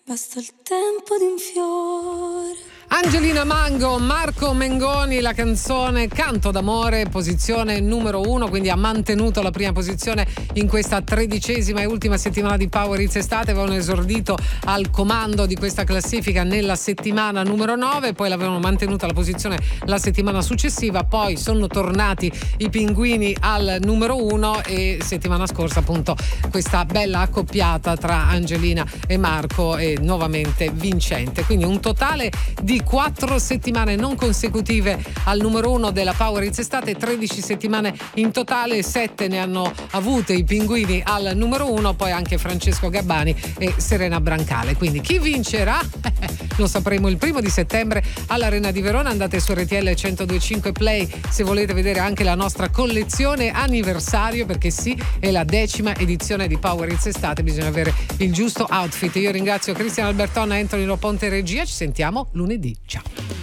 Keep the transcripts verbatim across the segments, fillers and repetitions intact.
Basta il tempo di un fiore. Angelina Mango, Marco Mengoni, la canzone Canto d'amore, posizione numero uno, quindi ha mantenuto la prima posizione in questa tredicesima e ultima settimana di Power Hits Estate. Avevano esordito al comando di questa classifica nella settimana numero nove, poi l'avevano mantenuta la posizione la settimana successiva, poi sono tornati i Pinguini al numero uno e settimana scorsa appunto questa bella accoppiata tra Angelina e Marco è nuovamente vincente, quindi un totale di quattro settimane non consecutive al numero uno della Power Hits Estate, tredici settimane in totale, sette ne hanno avute i Pinguini al numero uno, poi anche Francesco Gabbani e Serena Brancale. Quindi chi vincerà? Lo sapremo il primo di settembre all'Arena di Verona. Andate su R T L centodue e cinque Play se volete vedere anche la nostra collezione anniversario, perché sì, è la decima edizione di Power Hits Estate, bisogna avere il giusto outfit. Io ringrazio Cristian Albertone e Anthony Loponte regia, ci sentiamo lunedì. Ciao.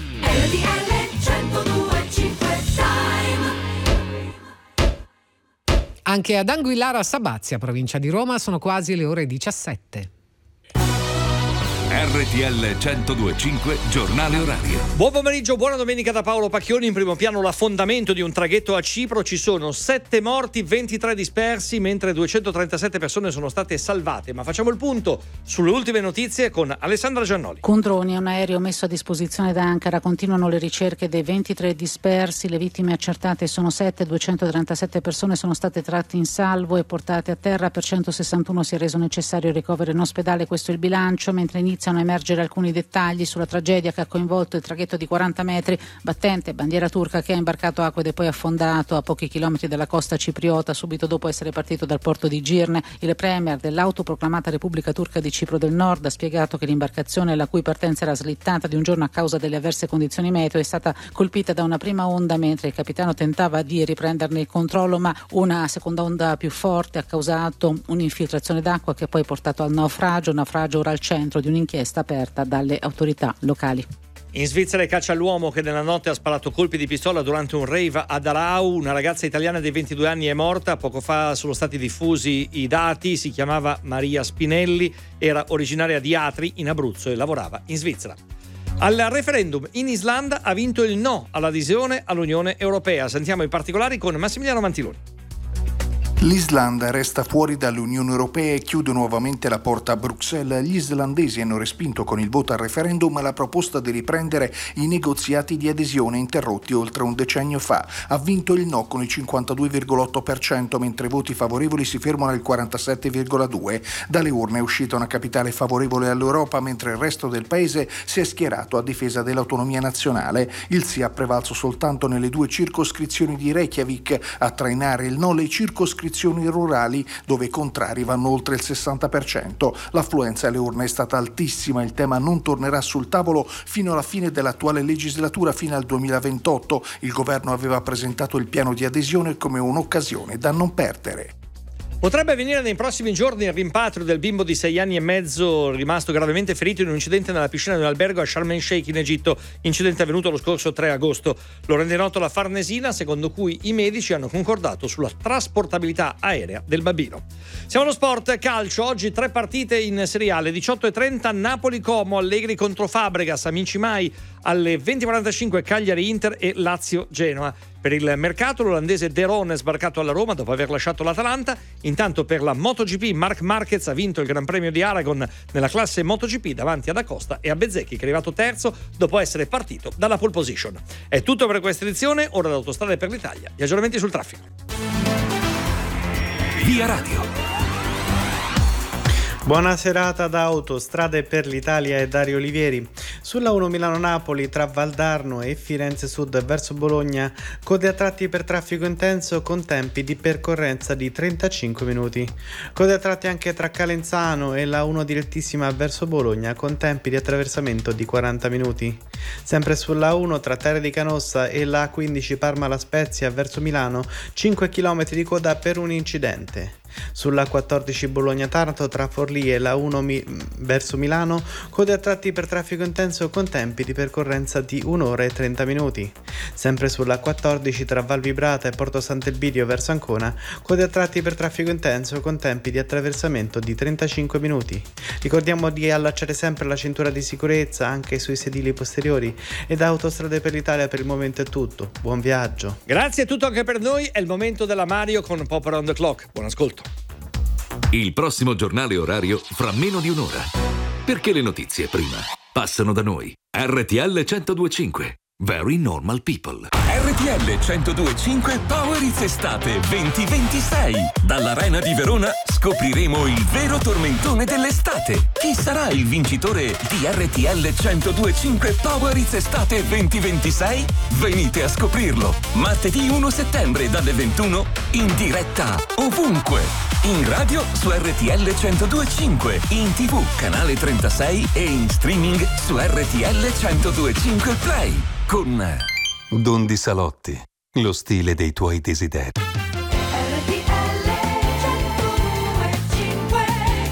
Anche ad Anguillara Sabazia, provincia di Roma, sono quasi le ore diciassette. R T L centodue e cinque Giornale Orario. Buon pomeriggio, buona domenica da Paolo Pacchioni. In primo piano l'affondamento di un traghetto a Cipro. Ci sono sette morti, ventitré dispersi, mentre duecentotrentasette persone sono state salvate. Ma facciamo il punto sulle ultime notizie con Alessandra Giannoli. Con droni e un aereo messo a disposizione da Ankara continuano le ricerche dei ventitré dispersi. Le vittime accertate sono sette, duecentotrentasette persone sono state tratte in salvo e portate a terra. Per centosessantuno si è reso necessario il ricovero in ospedale. Questo è il bilancio, mentre iniziano a emergere alcuni dettagli sulla tragedia che ha coinvolto il traghetto di quaranta metri battente bandiera turca che ha imbarcato acqua ed è poi affondato a pochi chilometri dalla costa cipriota subito dopo essere partito dal porto di Girne. Il premier dell'autoproclamata Repubblica Turca di Cipro del Nord ha spiegato che l'imbarcazione, la cui partenza era slittata di un giorno a causa delle avverse condizioni meteo, è stata colpita da una prima onda mentre il capitano tentava di riprenderne il controllo, ma una seconda onda più forte ha causato un'infiltrazione d'acqua che ha poi portato al naufragio, naufragio ora al centro di un'inchiesta aperta dalle autorità locali. In Svizzera caccia all'uomo che nella notte ha sparato colpi di pistola durante un rave ad Aarau. Una ragazza italiana dei ventidue anni è morta. Poco fa sono stati diffusi i dati. Si chiamava Maria Spinelli, era originaria di Atri in Abruzzo e lavorava in Svizzera. Al referendum in Islanda ha vinto il no all'adesione all'Unione Europea. Sentiamo i particolari con Massimiliano Mantiloni. L'Islanda resta fuori dall'Unione Europea e chiude nuovamente la porta a Bruxelles. Gli islandesi hanno respinto con il voto al referendum la proposta di riprendere i negoziati di adesione interrotti oltre un decennio fa. Ha vinto il no con il cinquantadue virgola otto per cento, mentre i voti favorevoli si fermano al quarantasette virgola due per cento. Dalle urne è uscita una capitale favorevole all'Europa, mentre il resto del paese si è schierato a difesa dell'autonomia nazionale. Il sì ha prevalso soltanto nelle due circoscrizioni di Reykjavik. A trainare il no le circoscrizioni rurali, dove i contrari vanno oltre il sessanta per cento. L'affluenza alle urne è stata altissima. Il tema non tornerà sul tavolo fino alla fine dell'attuale legislatura, fino al duemilaventotto. Il governo aveva presentato il piano di adesione come un'occasione da non perdere. Potrebbe avvenire nei prossimi giorni il rimpatrio del bimbo di sei anni e mezzo rimasto gravemente ferito in un incidente nella piscina di un albergo a Sharm el Sheikh in Egitto, incidente avvenuto lo scorso tre agosto. Lo rende noto la Farnesina, secondo cui i medici hanno concordato sulla trasportabilità aerea del bambino. Siamo allo sport, calcio, oggi tre partite in Serie A, alle diciotto e trenta Napoli-Como, Allegri contro Fabregas, amici mai, alle venti e quarantacinque Cagliari-Inter e Lazio-Genoa. Per il mercato l'olandese De Roon è sbarcato alla Roma dopo aver lasciato l'Atalanta. Intanto per la MotoGP Marc Marquez ha vinto il Gran Premio di Aragon nella classe MotoGP davanti ad Acosta e a Bezzecchi, che è arrivato terzo dopo essere partito dalla pole position. È tutto per questa edizione, ora da Autostrade per l'Italia. Gli aggiornamenti sul traffico. Via Radio. Buona serata da Autostrade per l'Italia e Dario Olivieri. Sulla uno Milano-Napoli tra Valdarno e Firenze Sud verso Bologna, code a tratti per traffico intenso con tempi di percorrenza di trentacinque minuti. Code a tratti anche tra Calenzano e la uno direttissima verso Bologna con tempi di attraversamento di quaranta minuti. Sempre sulla uno tra Terre di Canossa e la A quindici Parma-La Spezia verso Milano, cinque chilometri di coda per un incidente. Sulla quattordici Bologna-Taranto tra Forlì e la uno mi- verso Milano, code a tratti per traffico intenso con tempi di percorrenza di un'ora e trenta minuti. Sempre sulla quattordici tra Valvibrata e Porto Sant'Elpidio verso Ancona, code a tratti per traffico intenso con tempi di attraversamento di trentacinque minuti. Ricordiamo di allacciare sempre la cintura di sicurezza anche sui sedili posteriori. E da Autostrade per l'Italia per il momento è tutto. Buon viaggio. Grazie, è tutto anche per noi. È il momento della Mario con Pop Around the Clock. Buon ascolto. Il prossimo giornale orario fra meno di un'ora. Perché le notizie prima passano da noi. R T L centodue e cinque. Very Normal People. R T L centodue e cinque Power It's Estate venti ventisei. Dall'Arena di Verona scopriremo il vero tormentone dell'estate. Chi sarà il vincitore di R T L centodue e cinque Power It's Estate venti ventisei? Venite a scoprirlo. Martedì primo settembre dalle ventuno in diretta ovunque. In radio su R T L centodue e cinque, in tivù canale trentasei e in streaming su R T L centodue e cinque Play. Con Don Di Salotti, lo stile dei tuoi desideri. R T L centodue e cinque.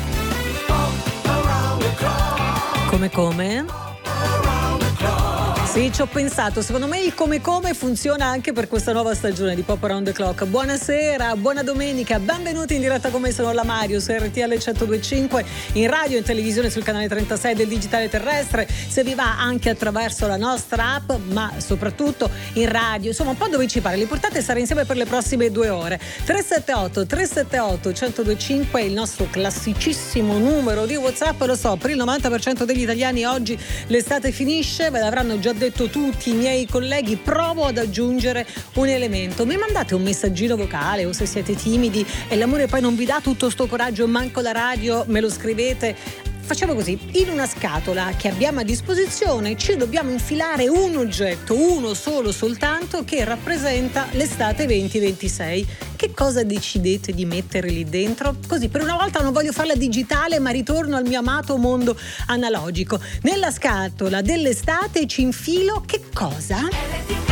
Come come? Sì, ci ho pensato, secondo me il come come funziona anche per questa nuova stagione di Pop Around the Clock. Buonasera, buona domenica, benvenuti in diretta con me, sono la Mario su R T L centodue e cinque, in radio e in televisione sul canale trentasei del digitale terrestre, se vi va anche attraverso la nostra app, ma soprattutto in radio, insomma un po' dove ci pare, l'importante è stare insieme per le prossime due ore. tre sette otto tre sette otto centodue e cinque è il nostro classicissimo numero di WhatsApp, lo so, per il novanta per cento degli italiani oggi l'estate finisce, ve l'avranno già detto tutti i miei colleghi, provo ad aggiungere un elemento. Mi mandate un messaggino vocale o se siete timidi e l'amore poi non vi dà tutto sto coraggio, manco la radio, me lo scrivete. Facciamo così, in una scatola che abbiamo a disposizione ci dobbiamo infilare un oggetto, uno solo soltanto, che rappresenta l'estate venti ventisei. Che cosa decidete di mettere lì dentro? Così per una volta non voglio farla digitale, ma ritorno al mio amato mondo analogico. Nella scatola dell'estate ci infilo che cosa?